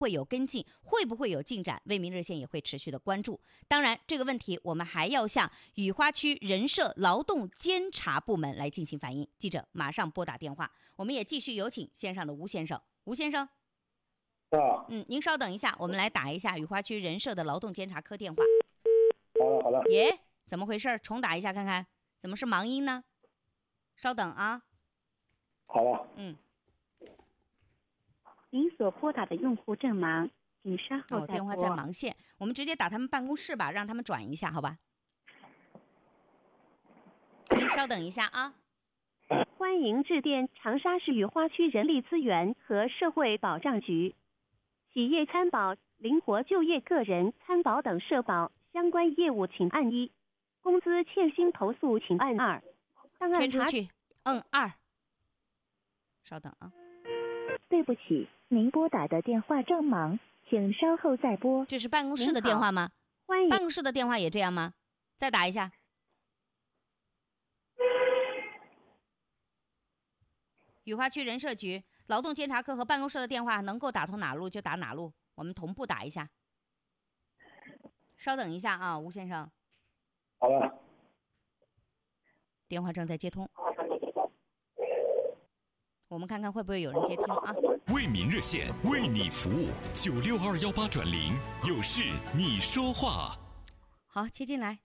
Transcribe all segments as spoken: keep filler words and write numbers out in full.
会有跟进，会不会有进展？为民热线也会持续的关注。当然，这个问题我们还要向雨花区人社劳动监察部门来进行反映。记者马上拨打电话，我们也继续有请线上的吴先生。吴先生， 啊， 嗯，您稍等一下，我们来打一下雨花区人社的劳动监察科电话。 好了好了。 耶，怎么回事？重打一下看看，怎么是忙音呢？稍等啊。 好了。 嗯。 您所拨打的用户正忙，请稍后再拨。 哦，电话在忙线，我们直接打他们办公室吧，让他们转一下，好吧？您稍等一下啊。 欢迎致电长沙市雨花区人力资源和社会保障局，企业参保、灵活就业个人参保等社保相关业务请按一，工资欠薪投诉请按二。档案签出去，嗯二。稍等啊。 对不起，您拨打的电话正忙，请稍后再拨。 这是办公室的电话吗？ 欢迎。 办公室的电话也这样吗？再打一下。雨花区人社局劳动监察科和办公室的电话能够打通哪路就打哪路，我们同步打一下。稍等一下啊，吴先生。 好了。 电话正在接通。我们看看会不会有人接听啊？ 为民热线为你服务，九六二幺八转零，有事你说话。 好，接进来。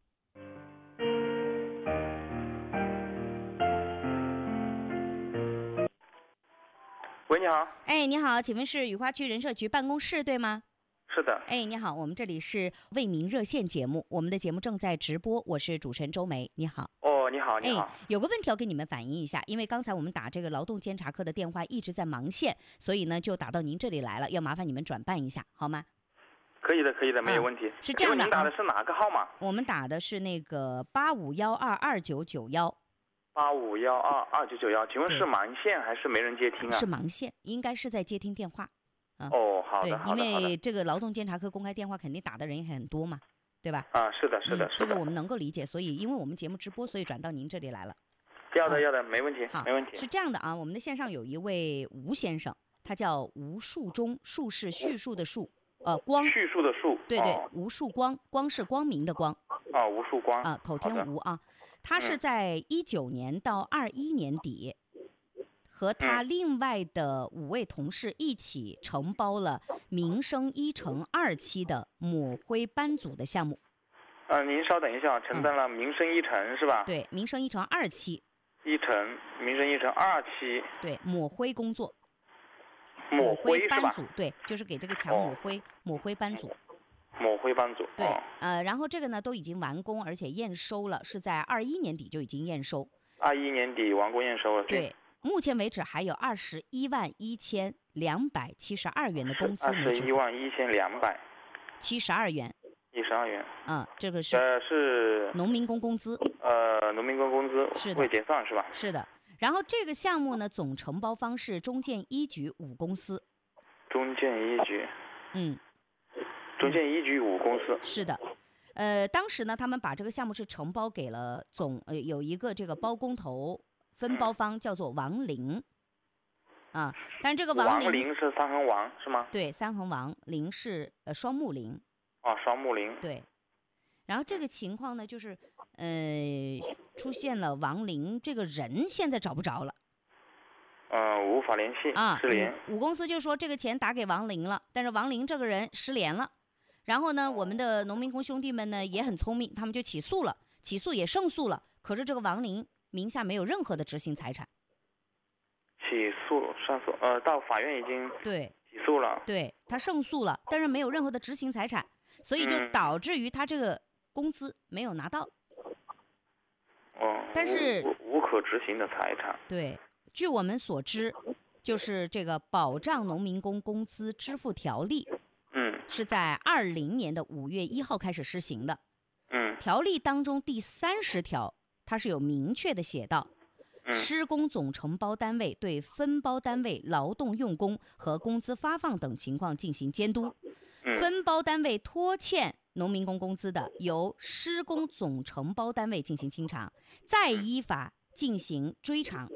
喂，你好。 哎，你好，请问是雨花区人社局办公室对吗？ 是的。 哎，你好，我们这里是为民热线节目，我们的节目正在直播，我是主持人周梅，你好。 哦，你好，你好。 哎，有个问题要跟你们反映一下，因为刚才我们打这个劳动监察科的电话一直在忙线，所以呢就打到您这里来了，要麻烦你们转办一下，好吗？ 可以的，可以的，没有问题。 嗯、是这样的、啊， 您打的是哪个号码？ 我们打的是那个八五幺二二九九幺。 八五幺二二九九幺，请问是忙线还是没人接听啊？ 是忙线，应该是在接听电话。 嗯、哦，好的， 对， 好的， 因为这个劳动监察科公开电话肯定打的人也很多嘛，对吧？ 啊，是的，是的， 嗯、 是的。 这个我们能够理解，所以因为我们节目直播，所以转到您这里来了。 要的，要的，没问题， 好， 没问题。 是这样的啊，我们的线上有一位吴先生，他叫吴树忠，树是叙述的述，呃，光叙述的述， 对对， 哦、 吴树光，光是光明的光。 啊，吴树光啊，口天吴啊，他是在一九年到二一年底。嗯和他另外的五位同事一起承包了民生一城二期的抹灰班组的项目。 呃，您稍等一下，承担了民生一城、嗯、是吧？ 对，民生一城二期。 一城，民生一城二期。 对，抹灰工作。 抹灰是吧？班组，对，就是给这个墙抹灰，哦、抹灰班组。 抹灰班组。 对， 哦、 呃，然后这个呢都已经完工，而且验收了，是在二一年底就已经验收。 二一年底完工验收了。 对。目前为止还有二十一万一千两百七十二元的工资没支付。 二十一万一千两百七十二元。 一十二元。 嗯，这个是呃是农民工工资。 呃，农民工工资是的， 未结算是吧？ 是的。然后这个项目呢，总承包方是中建一局五公司。 中建一局。 嗯。 中建一局五公司。 是的。呃，当时呢，他们把这个项目是承包给了总呃有一个这个包工头。分包方叫做王林，啊，但这个王林， 王林是三横王是吗？ 对，三横王，林是呃双木林。 啊，双木林。 对，然后这个情况呢，就是呃出现了王林这个人现在找不着了， 呃，无法联系啊， 失联。 五公司就说这个钱打给王林了，但是王林这个人失联了。然后呢，我们的农民工兄弟们呢也很聪明，他们就起诉了，起诉也胜诉了。可是这个王林名下没有任何的执行财产。 起诉上诉，呃，到法院已经对起诉了， 对他胜诉了，但是没有任何的执行财产，所以就导致于他这个工资没有拿到。 哦， 但是无, 无可执行的财产。 对，据我们所知，就是这个保障农民工工资支付条例， 嗯， 是在二零年的五月一号开始施行的。 嗯， 条例当中第三十条。它是有明确的写到，施工总承包单位对分包单位劳动用工和工资发放等情况进行监督，分包单位拖欠农民工工资的，由施工总承包单位进行清偿，再依法进行追偿。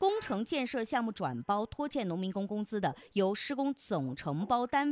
工程建设项目转包拖欠农民工工资的，由施工总承包单位